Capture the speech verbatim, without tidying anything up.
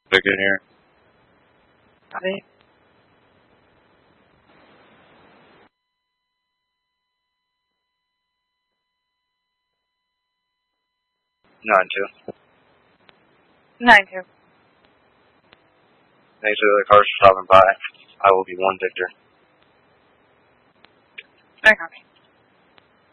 Ticket here. Copy. Nine two. Nine two. Thanks for the cars for stopping by. I will be one Victor. I copy.